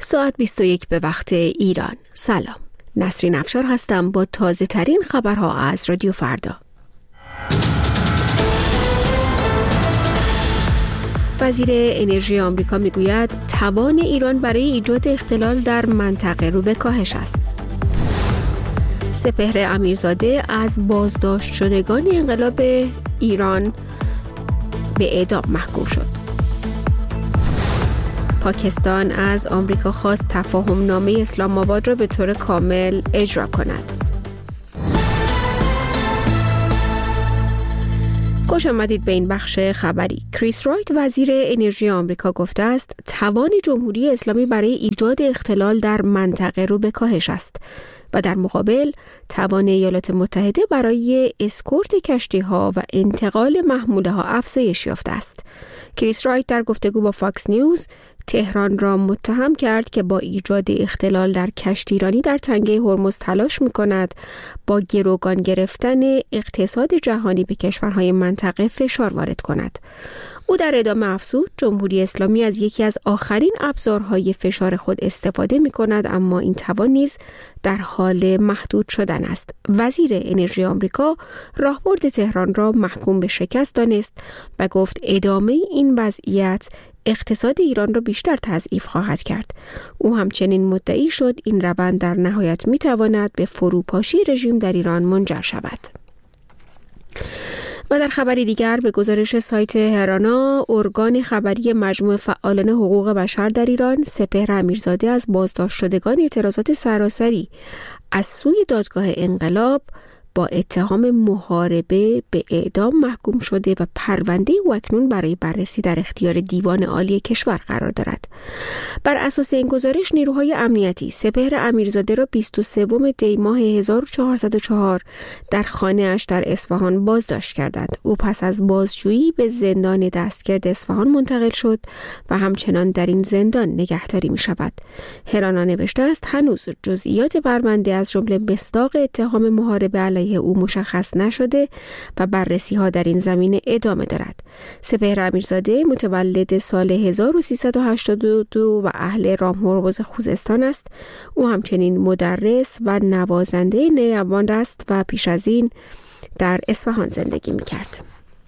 ساعت 21 به وقت ایران. سلام، نسرین افشار هستم با تازه ترین خبرها از رادیو فردا. وزیر انرژی آمریکا میگوید توان ایران برای ایجاد اختلال در منطقه رو به کاهش است. سپهر امیرزاده از بازداشت شدگان انقلاب ایران به اعدام محکوم شد. پاکستان از آمریکا خواست تفاهم نامه اسلام آباد را به طور کامل اجرا کند. خوش آمدید به این بخش خبری. کریس رایت وزیر انرژی آمریکا گفته است توان جمهوری اسلامی برای ایجاد اختلال در منطقه رو به کاهش است و در مقابل توان ایالات متحده برای اسکورت کشتی‌ها و انتقال محموله‌ها افزایش یافته است. کریس رایت در گفتگو با فاکس نیوز تهران را متهم کرد که با ایجاد اختلال در کشتیرانی در تنگه هرمز تلاش می‌کند با گروگان گرفتن اقتصاد جهانی به کشورهای منطقه فشار وارد کند. او در ادامه افزود جمهوری اسلامی از یکی از آخرین ابزارهای فشار خود استفاده می‌کند، اما این توان نیز در حال محدود شدن است. وزیر انرژی آمریکا راهبرد تهران را محکوم به شکست دانست و گفت ادامه این وضعیت اقتصاد ایران را بیشتر تضعیف خواهد کرد. او همچنین مدعی شد این روند در نهایت می‌تواند به فروپاشی رژیم در ایران منجر شود. و در خبری دیگر به گزارش سایت هرانا، ارگان خبری مجموعه فعالان حقوق بشر در ایران، سپهر امیرزاده از بازداشت شدگان اعتراضات سراسری از سوی دادگاه انقلاب با اتهام محاربه به اعدام محکوم شده و پرونده او اکنون برای بررسی در اختیار دیوان عالی کشور قرار دارد. بر اساس این گزارش نیروهای امنیتی سپهر امیرزاده را 23 دی ماه 1404 در خانه‌اش در اصفهان بازداشت کردند. او پس از بازجویی به زندان دستگرد اصفهان منتقل شد و همچنان در این زندان نگهداری می شود. هرانا نوشته است هنوز جزئیات پرونده از جمله مصداق اتهام محاربه علیه او مشخص نشده و بررسی ها در این زمینه ادامه دارد. سپهر امیرزاده متولد سال 1382 و اهل رامهرمز خوزستان است. او همچنین مدرس و نوازنده نیاباند است و پیش از این در اصفهان زندگی می‌کرد.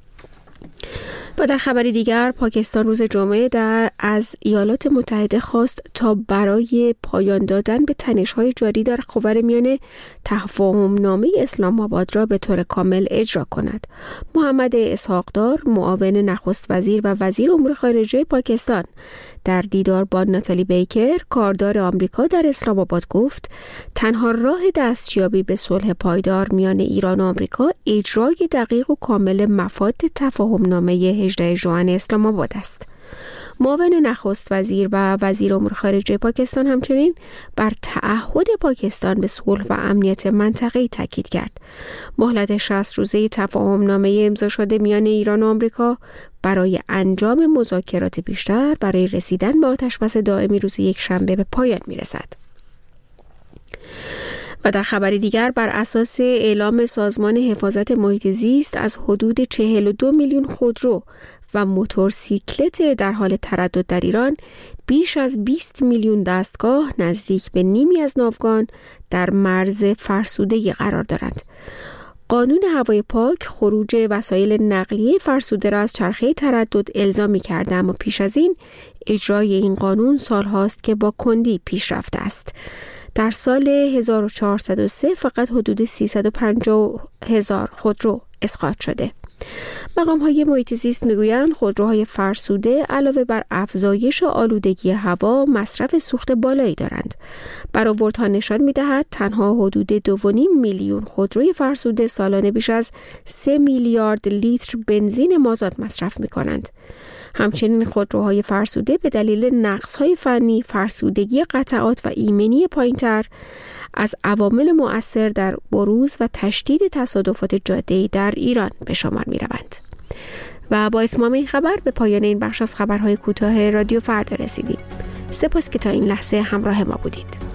و در خبری دیگر پاکستان روز جمعه از ایالات متحده خواست تا برای پایان دادن به تنش‌های جاری در خاورمیانه تفاهم نامه اسلام آباد را به طور کامل اجرا کند. محمد اسحاق‌دار معاون نخست وزیر و وزیر امور خارجه پاکستان در دیدار با ناتالی بیکر کاردار آمریکا در اسلام آباد گفت تنها راه دستیابی به صلح پایدار میان ایران و آمریکا اجرای دقیق و کامل مفاد تفاهم نامه 18 ژوئن اسلام آباد است. معاون نخست وزیر و وزیر امور خارجه پاکستان همچنین بر تعهد پاکستان به صلح و امنیت منطقه‌ای تاکید کرد. مهلت 60 روزه تفاهم نامه امضا شده میان ایران و آمریکا برای انجام مذاکرات بیشتر برای رسیدن به آتشبس دائمی روز یکشنبه به پایان میرسد. و در خبری دیگر بر اساس اعلام سازمان حفاظت محیط زیست از حدود 42 میلیون خودرو و موتورسیکلت در حال تردد در ایران، بیش از 20 میلیون دستگاه نزدیک به نیمی از ناوگان در مرز فرسودگی قرار دارند. قانون هوای پاک خروج وسایل نقلیه فرسوده را از چرخه تردد الزامی کرده، اما پیش از این اجرای این قانون سالهاست که با کندی پیش رفته است. در سال 1403 فقط حدود 350,000 خودرو اسقاط شده. مقام‌های محیط زیست میگویند خودروهای فرسوده علاوه بر افزایش آلودگی هوا مصرف سوخت بالایی دارند. برآوردها نشان می‌دهد تنها حدود 2.5 میلیون خودروی فرسوده سالانه بیش از 3 میلیارد لیتر بنزین مازاد مصرف می‌کنند. همچنین خودروهای فرسوده به دلیل نقص‌های فنی، فرسودگی قطعات و ایمنی پایین‌تر از عوامل مؤثر در بروز و تشدید تصادفات جاده‌ای در ایران به شمار می‌روند. و با اتمام این خبر به پایان این بخش از خبرهای کوتاه رادیو فردا رسیدیم. سپاس که تا این لحظه همراه ما بودید.